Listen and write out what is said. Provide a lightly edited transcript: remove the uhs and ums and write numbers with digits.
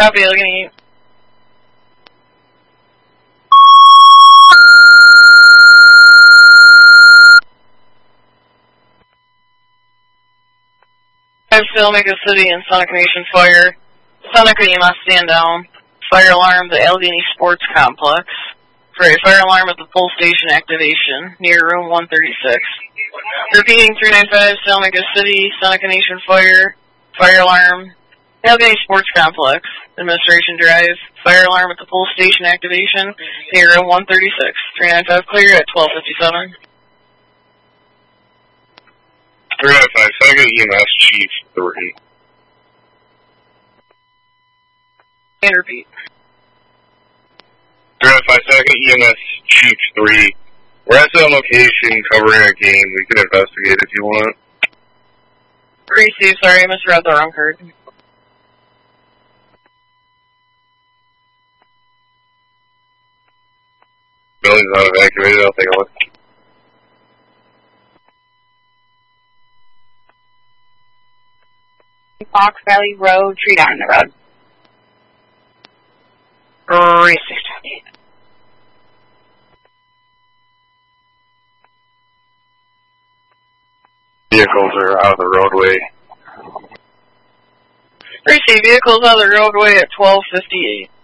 Copy, Allegheny. Filmmaker City and Seneca Nation Fire. Seneca, you must stand down. Fire alarm at the Allegheny Sports Complex. For a fire alarm at the pull station activation near room 136. Repeating 395, Filmmaker City, Seneca Nation Fire. Fire alarm. Allegheny Sports Complex. Administration Drive. Fire alarm at the pull station activation near room 136. 395 clear at 12:57. 395, Seneca EMS Chief 3. And repeat. 395, Seneca EMS Chief 3. We're at the location covering a game. We can investigate if you want. Receive, sorry, I misread the wrong card. Building's not evacuated, I'll take a look. Fox Valley Road, tree down the road. Receive. Vehicles are out of the roadway. Receive, vehicles on the roadway at 12:58.